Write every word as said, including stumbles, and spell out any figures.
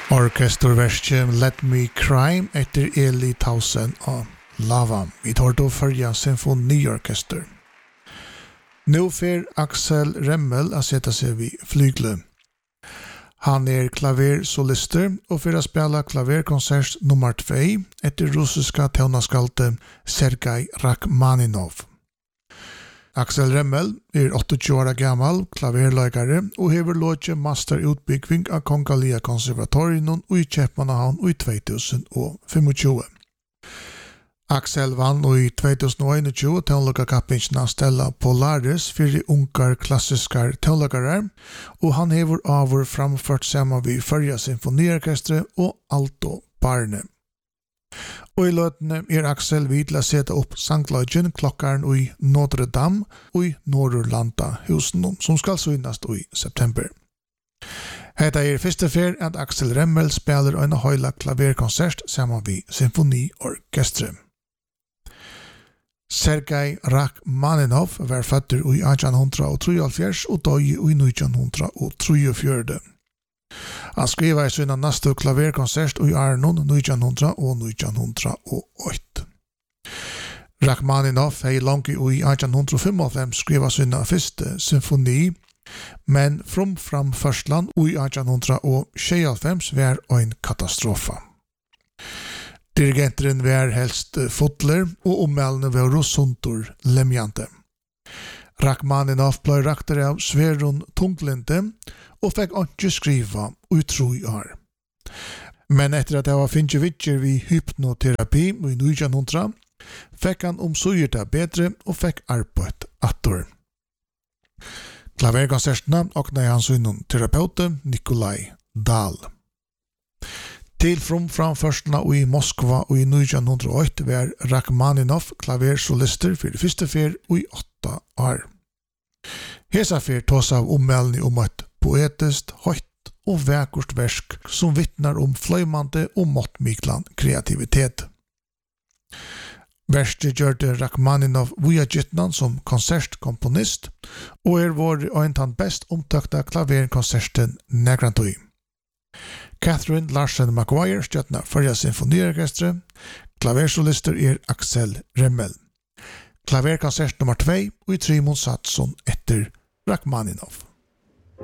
Orkesterverset Let Me Cry etter Eli Tausen og Lava. Vi tar då förja symfoniorkester. Nu fer Axel Remmel att sätta sig vid flygle. Han är klaversolister och för att spela klaverkonsert nummer två etter russiska tonaskalten Sergej Rachmaninov. Axel Remmel er åttiotjúgu åra gammal klaverleikare og hever låtje masterutbygging av Kongalia konservatorien og i Kjepmanahavn i två tusen tjugofem. Axel vann i två tusen einogtjúgu tonleikakappingen Stella Polaris fyrir ungar klassiskar tonleikare og han hever avur framført saman vi Førja symfoniorkestre og Alto Barne. Og i løtene er Axel vid til å sette opp sangløgjen klokkaren i Notre Dame og i Norrlanda husen som skal synast i september. Hetta er første fer at Axel Remmel spiller en høyla klaverkonsert sammen med symfoniorkestre. Sergej Rachmaninov var føtter i nítjan trettiotre og døg i nítjan trýogfjøruti. Han skriva i sina næste klaverkonsert i Arnon nítjan hundrað og nítjan hundrað og átta. Rachmaninov hei langt i nítjan fimmoghálvfems skriva sina første symfoni, men from framførslan i nítjan sjeyoghálvfems var en katastrofa. Dirigenteren var helst fotler og ommeldene var rosuntor lemjante. Rachmaninov ble rakter av Sverun Tunglinde og fikk ikke skriva utro i år. Men etter at jeg var finnet vittjer vid hypnoterapi i nítjan hundrað, fikk han omsøyerta bedre og fikk arbeid atter. Klaverkonsertene åkna han synon terapeute Nikolai Dahl. Til from framførstelene i Moskva og i nítjan hundrað og átta var Rachmaninov klaversolister for det første fer og i åtta år. Hesa fer tås av ommeldning om et poetiskt, høyt og vækert versk som vittnar om fløymande og måttmiklan kreativitet. Verset gjørte Rachmaninov via Gytnan som konsertkomponist og er vår øyntan best omtøkta klaverkonserten Negrantoi. Catherine Larsen Maguire stjøtna Førja symfoniorkestre, klaversolister er Axel Remmel. Klaverkonsert nummer två och i Trimon Satsson etter Rachmaninov.